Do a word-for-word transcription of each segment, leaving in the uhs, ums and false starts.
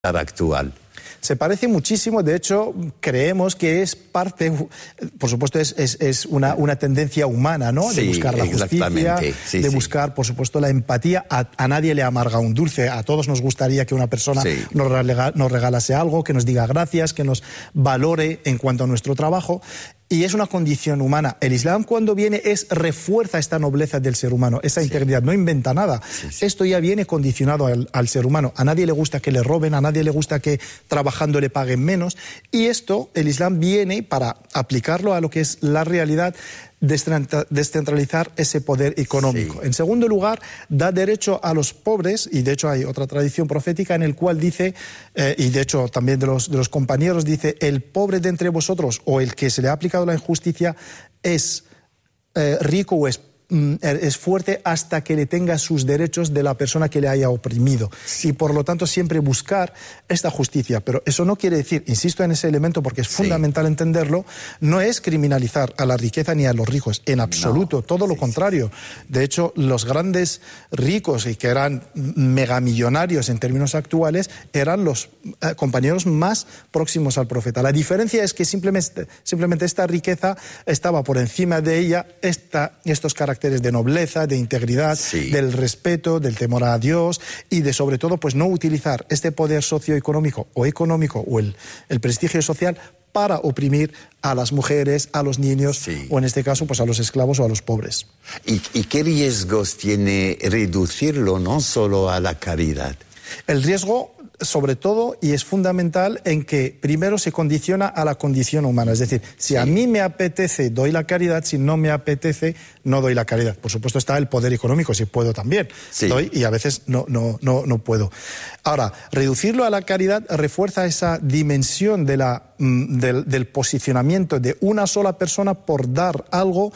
actual. Se parece muchísimo, de hecho, creemos que es parte, por supuesto, es, es, es una, una tendencia humana, ¿no? De sí, buscar la justicia, sí, de sí. buscar, por supuesto, la empatía. A, a nadie le amarga un dulce, a todos nos gustaría que una persona sí. nos, regala, nos regalase algo, que nos diga gracias, que nos valore en cuanto a nuestro trabajo. Y es una condición humana. El Islam, cuando viene, es refuerza esta nobleza del ser humano, esa sí. integridad, no inventa nada. Sí, sí. Esto ya viene condicionado al, al ser humano. A nadie le gusta que le roben, a nadie le gusta que trabajando le paguen menos. Y esto, el Islam viene para aplicarlo a lo que es la realidad, descentralizar ese poder económico. Sí. En segundo lugar, da derecho a los pobres, y de hecho hay otra tradición profética en el cual dice, eh, y de hecho también de los, de los compañeros, dice, el pobre de entre vosotros o el que se le ha aplicado la injusticia es eh, rico o es es fuerte hasta que le tenga sus derechos de la persona que le haya oprimido. Sí. Y por lo tanto siempre buscar esta justicia. Pero eso no quiere decir, insisto en ese elemento porque es sí. fundamental entenderlo, no es criminalizar a la riqueza ni a los ricos, en absoluto, no. todo lo sí, contrario. Sí. De hecho, los grandes ricos y que eran megamillonarios en términos actuales eran los eh, compañeros más próximos al profeta. La diferencia es que simplemente, simplemente esta riqueza estaba por encima de ella, esta, estos caracteres de nobleza, de integridad, sí. del respeto, del temor a Dios y de, sobre todo, pues no utilizar este poder socioeconómico o económico o el, el prestigio social para oprimir a las mujeres, a los niños sí. o en este caso pues a los esclavos o a los pobres. ¿Y, y qué riesgos tiene reducirlo, no solo a la caridad? El riesgo, sobre todo, y es fundamental, en que primero se condiciona a la condición humana. Es decir, si sí. a mí me apetece, doy la caridad, si no me apetece, no doy la caridad. Por supuesto está el poder económico, si puedo también. Sí. Doy y a veces no, no, no, no puedo. Ahora, reducirlo a la caridad refuerza esa dimensión de la, del, del posicionamiento de una sola persona por dar algo,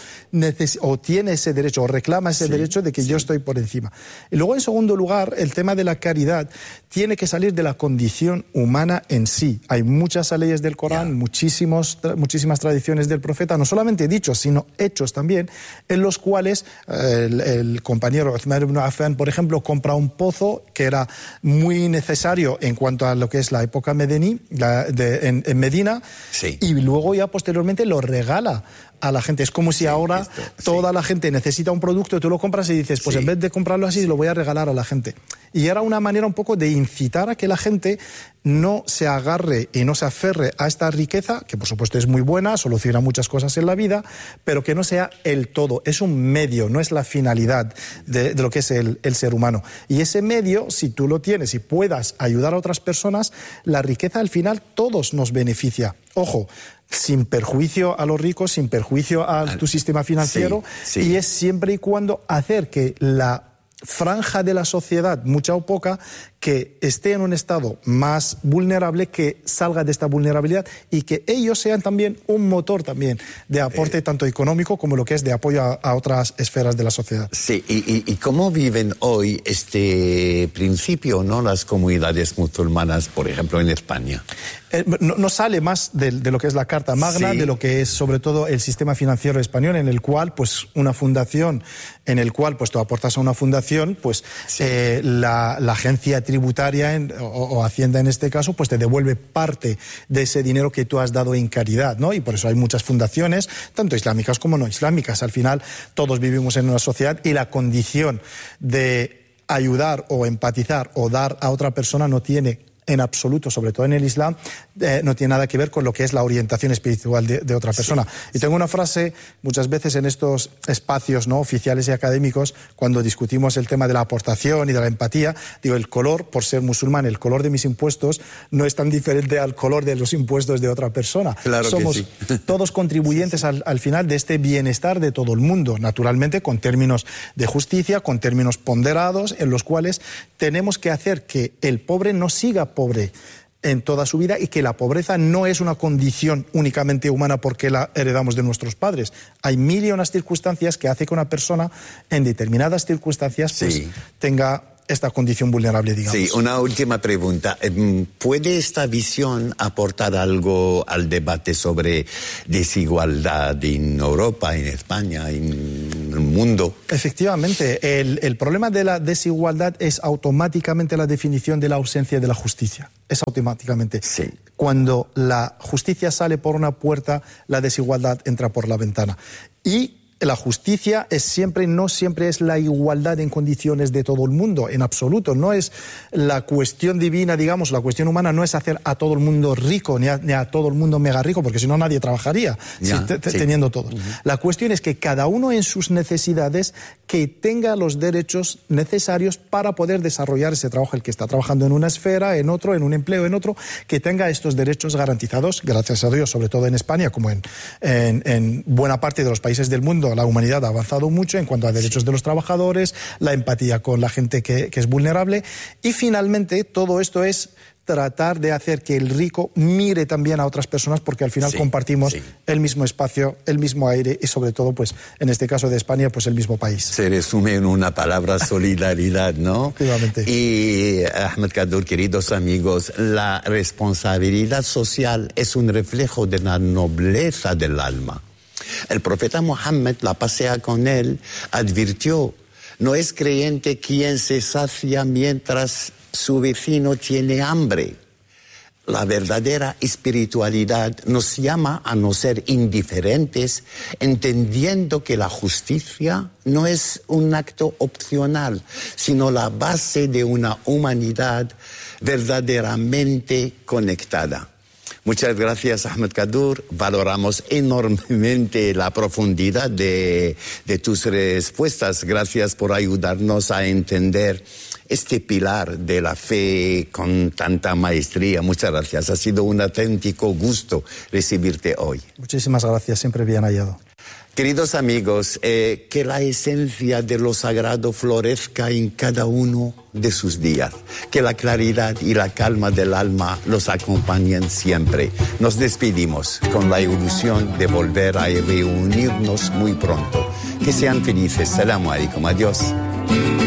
o tiene ese derecho, o reclama ese sí. derecho de que sí. yo estoy por encima. Y luego, en segundo lugar, el tema de la caridad tiene que salir de la condición humana en sí. Hay muchas leyes del Corán, yeah. muchísimos, muchísimas tradiciones del profeta, no solamente dichos, sino hechos también, en los cuales eh, el, el compañero Uthman ibn Affan, por ejemplo, compra un pozo que era muy necesario en cuanto a lo que es la época medení, la, de, en, en Medina, sí. y luego ya posteriormente lo regala a la gente. Es como si sí, ahora esto, toda sí. la gente necesita un producto, tú lo compras y dices, pues sí. en vez de comprarlo así, lo voy a regalar a la gente. Y era una manera un poco de incitar a que la gente no se agarre y no se aferre a esta riqueza, que por supuesto es muy buena, soluciona muchas cosas en la vida, pero que no sea el todo. Es un medio, no es la finalidad de, de lo que es el, el ser humano. Y ese medio, si tú lo tienes y puedas ayudar a otras personas, la riqueza al final todos nos beneficia. Ojo, sin perjuicio a los ricos, sin perjuicio a tu sistema financiero, sí, sí. y es siempre y cuando hacer que la franja de la sociedad, mucha o poca, que esté en un estado más vulnerable, que salga de esta vulnerabilidad y que ellos sean también un motor también de aporte eh, tanto económico como lo que es de apoyo a, a otras esferas de la sociedad. Sí, y, y, y cómo viven hoy este principio, ¿no? Las comunidades musulmanas, por ejemplo, en España. Eh, no, no sale más de, de lo que es la Carta Magna, sí. de lo que es sobre todo el sistema financiero español, en el cual pues una fundación, en el cual pues tú aportas a una fundación, pues sí. eh, la, la agencia tributaria en, o, o Hacienda en este caso, pues te devuelve parte de ese dinero que tú has dado en caridad, ¿no? Y por eso hay muchas fundaciones, tanto islámicas como no islámicas. Al final todos vivimos en una sociedad y la condición de ayudar o empatizar o dar a otra persona no tiene en absoluto, sobre todo en el Islam, eh, no tiene nada que ver con lo que es la orientación espiritual de, de otra persona. Sí, y tengo una frase, muchas veces en estos espacios no oficiales y académicos, cuando discutimos el tema de la aportación y de la empatía, digo, el color, por ser musulmán, el color de mis impuestos no es tan diferente al color de los impuestos de otra persona. Claro Somos que sí. todos contribuyentes sí, sí. Al, al final de este bienestar de todo el mundo, naturalmente con términos de justicia, con términos ponderados, en los cuales tenemos que hacer que el pobre no siga pobre en toda su vida y que la pobreza no es una condición únicamente humana porque la heredamos de nuestros padres. Hay mil y unas circunstancias que hace que una persona en determinadas circunstancias pues, sí. tenga esta condición vulnerable, digamos. Sí, una última pregunta. ¿Puede esta visión aportar algo al debate sobre desigualdad en Europa, en España, en el mundo. Efectivamente, el, el problema de la desigualdad es automáticamente la definición de la ausencia de la justicia. Es automáticamente. Sí. Cuando la justicia sale por una puerta, la desigualdad entra por la ventana. Y la justicia es siempre, no siempre es la igualdad en condiciones de todo el mundo, en absoluto. No es la cuestión divina, digamos, la cuestión humana no es hacer a todo el mundo rico, ni a, ni a todo el mundo mega rico, porque si no nadie trabajaría ya, si, te, sí. teniendo todo. Uh-huh. La cuestión es que cada uno en sus necesidades que tenga los derechos necesarios para poder desarrollar ese trabajo, el que está trabajando en una esfera, en otro, en un empleo, en otro, que tenga estos derechos garantizados, gracias a Dios, sobre todo en España, como en, en, en buena parte de los países del mundo. La humanidad ha avanzado mucho en cuanto a derechos sí. de los trabajadores, la empatía con la gente que, que es vulnerable, y finalmente todo esto es tratar de hacer que el rico mire también a otras personas, porque al final sí, compartimos sí. el mismo espacio, el mismo aire y sobre todo, pues en este caso de España, pues el mismo país. Se resume en una palabra: solidaridad, ¿no? Efectivamente. Y Ahmed Kaddour, queridos amigos, la responsabilidad social es un reflejo de la nobleza del alma. El profeta Muhammad, la pasea con él, advirtió: no es creyente quien se sacia mientras su vecino tiene hambre. La verdadera espiritualidad nos llama a no ser indiferentes, entendiendo que la justicia no es un acto opcional, sino la base de una humanidad verdaderamente conectada. Muchas gracias, Ahmed Kaddour. Valoramos enormemente la profundidad de, de tus respuestas. Gracias por ayudarnos a entender este pilar de la fe con tanta maestría. Muchas gracias. Ha sido un auténtico gusto recibirte hoy. Muchísimas gracias. Siempre bien hallado. Queridos amigos, eh, que la esencia de lo sagrado florezca en cada uno de sus días. Que la claridad y la calma del alma los acompañen siempre. Nos despedimos con la ilusión de volver a reunirnos muy pronto. Que sean felices. Salamu alaikum. Adiós.